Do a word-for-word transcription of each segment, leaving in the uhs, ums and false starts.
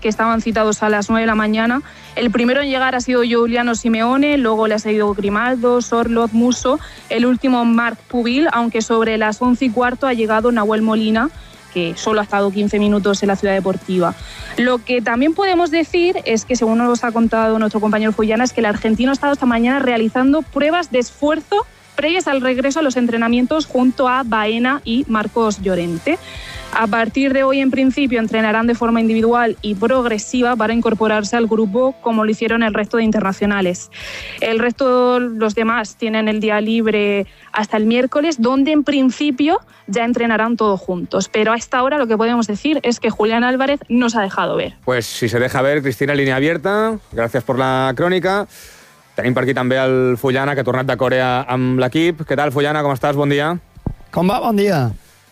que estaban citados a las nueve de la mañana. El primero en llegar ha sido Giuliano Simeone, luego le ha seguido Grimaldo, Sorloth, Musso, el último Marc Pubil, aunque sobre las once y cuarto ha llegado Nahuel Molina, que solo ha estado quince minutos en la Ciudad Deportiva. Lo que también podemos decir es que, según nos ha contado nuestro compañero Fullana, es que el argentino ha estado esta mañana realizando pruebas de esfuerzo previas al regreso a los entrenamientos junto a Baena y Marcos Llorente. A partir de hoy, en principio, entrenarán de forma individual y progresiva para incorporarse al grupo, como lo hicieron el resto de internacionales. El resto, los demás, tienen el día libre hasta el miércoles, donde en principio ya entrenarán todos juntos. Pero a esta hora lo que podemos decir es que Julián Álvarez no se ha dejado ver. Pues si se deja ver, Cristina, línia abierta. Gràcies per la crònica. Tenim per aquí també el Fullana, que ha tornat de Corea amb l'equip. Què tal, Fullana? Com estàs? Bon dia. Com va? Bon dia.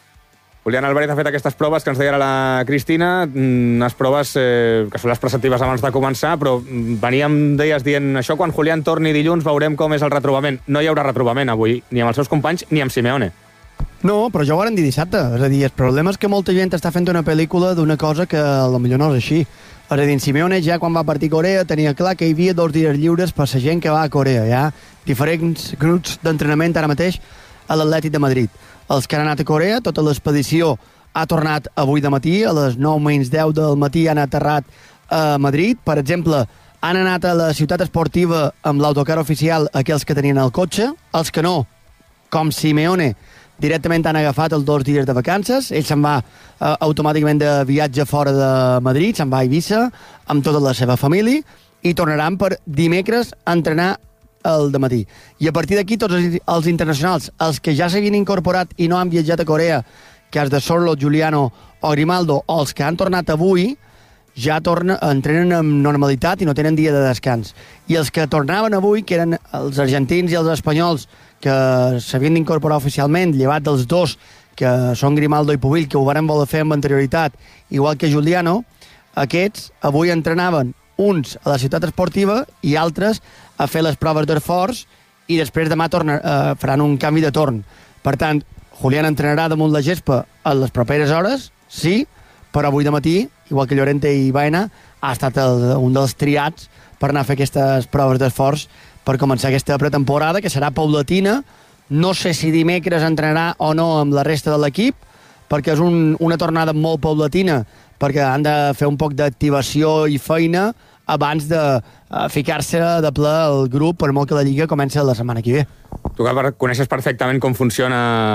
Julián Álvarez ha fet aquestes proves que ens deia ara la Cristina, unes proves eh, que són les preceptives abans de començar, però veníem, deies, dient això, quan Julián torni dilluns veurem com és el retrobament. No hi haurà retrobament avui, ni amb els seus companys, ni amb Simeone. No, però ja ho varen dir dissabte. És a dir, el problema és que molta gent està fent una pel·lícula d'una cosa que potser no és així. És a dir, Simeone ja quan va partir a Corea tenia clar que hi havia dos dies lliures per la gent que va a Corea. Hi ha diferents grups d'entrenament ara mateix a l'Atlètic de Madrid. Els que han anat a Corea, tota l'expedició ha tornat avui de matí, a les nou menys deu del matí han aterrat a Madrid. Per exemple, han anat a la ciutat esportiva amb l'autocar oficial aquells que tenien el cotxe, els que no, com Simeone, directament han agafat els dos dies de vacances. Ell se'n va eh, automàticament de viatge fora de Madrid, se'n va a Eivissa amb tota la seva família i tornaran per dimecres a entrenar el dematí. I a partir d'aquí tots els internacionals, els que ja s'havien incorporat i no han viatjat a Corea, que és de Sorloth, Giuliano o Grimaldo, o els que han tornat avui, ja tornen, entrenen amb normalitat i no tenen dia de descans. I els que tornaven avui, que eren els argentins i els espanyols, que s'havien d'incorporar oficialment, llevat dels dos, que són Grimaldo i Pubil, que ho varen voler fer amb anterioritat, igual que Giuliano, aquests avui entrenaven uns a la ciutat esportiva i altres a fer les proves d'esforç i després demà torna, eh, faran un canvi de torn. Per tant, Julián entrenarà damunt la gespa a les properes hores, sí, però avui de matí, igual que Llorente i Baena, ha estat el, un dels triats per anar a fer aquestes proves d'esforç per començar aquesta pretemporada, que serà paulatina. No sé si dimecres entrenarà o no amb la resta de l'equip, perquè és un, una tornada molt paulatina, perquè han de fer un poc d'activació i feina abans de uh, ficar-se de ple al grup, per molt que la Lliga comença la setmana que ve. Tu que coneixes perfectament com funciona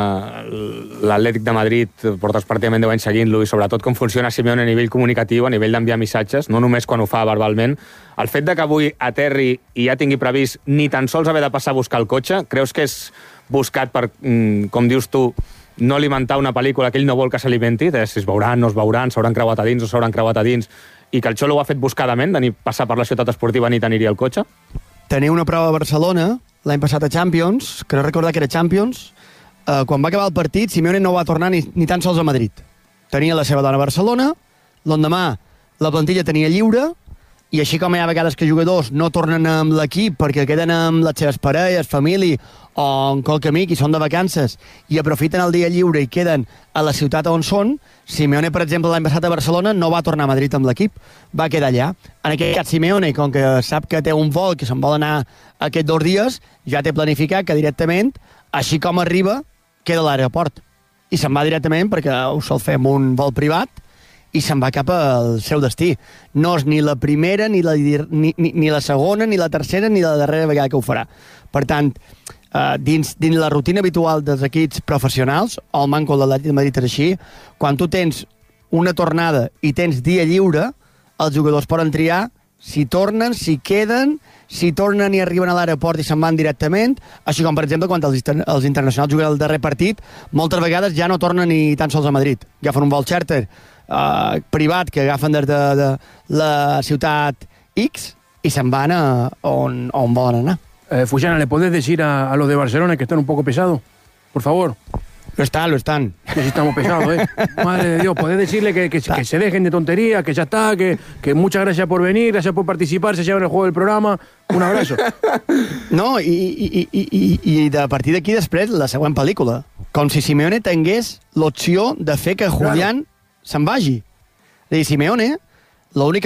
l'Atlètic de Madrid, portes pràcticament deu anys seguint-lo, i sobretot com funciona Simeone a nivell comunicatiu, a nivell d'enviar missatges, no només quan ho fa verbalment. El fet de que avui aterri i ja tingui previst ni tan sols haver de passar a buscar el cotxe, creus que és buscat per, com dius tu, no alimentar una pel·lícula que ell no vol que s'alimenti, de si es veuran, no es veuran, s'hauran creuat a dins o s'hauran creuat a dins, i que el Xolo ho ha fet buscadament, de passar per la ciutat esportiva ni tenir-hi el cotxe? Tenia una prova a Barcelona, l'any passat a Champions, crec recordar que era Champions, eh, quan va acabar el partit, Simeone no va tornar ni, ni tan sols a Madrid. Tenia la seva dona a Barcelona, l'endemà la plantilla tenia lliure, i així com hi ha vegades que jugadors no tornen amb l'equip perquè queden amb les seves parelles, família o en qualque amic i són de vacances i aprofiten el dia lliure i queden a la ciutat on són, Simeone, per exemple, l'any passat a Barcelona no va tornar a Madrid amb l'equip, va quedar allà. En aquest cas, Simeone, com que sap que té un vol que se'n vol anar aquests dos dies, ja té planificat que directament, així com arriba, queda a l'aeroport. I se'n va directament perquè ho sol fer amb un vol privat i se'n va cap al seu destí. No és ni la primera, ni la, ni, ni, ni la segona, ni la tercera, ni la darrera vegada que ho farà. Per tant, eh, dins, dins la rutina habitual dels equips professionals, o el manco de l'Atlètic de Madrid és així, quan tu tens una tornada i tens dia lliure, els jugadors poden triar si tornen, si queden, si tornen i arriben a l'aeroport i se'n van directament, així com, per exemple, quan els, els internacionals juguen el darrer partit, moltes vegades ja no tornen ni tan sols a Madrid. Agafen un vol charter Uh, privat que agafen des de, de la ciutat X y se van a on, on volen anar. Eh, Fullana, ¿le podés decir a, a los de Barcelona que están un poco pesados? Por favor. Lo están, lo están. Que sí estamos pesados, ¿eh? Madre de Dios, podés decirle que, que, que se dejen de tonterías, que ya está, que, que muchas gracias por venir, gracias por participar, se llevan el juego del programa. Un abrazo. No, i, i, i, i, i de partir d'aquí després la següent pel·lícula. Com si Simeone tingués l'opció de fer que Julián claro. se'n vagi. És a dir, Simeone, l'única